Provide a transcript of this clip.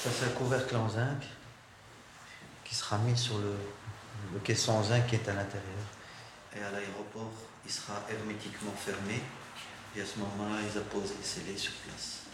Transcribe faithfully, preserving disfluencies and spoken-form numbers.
Ça, c'est un couvercle en zinc qui sera mis sur le, le caisson en zinc qui est à l'intérieur. Et à l'aéroport, il sera hermétiquement fermé. Et à ce moment-là, ils apposent les scellés sur place.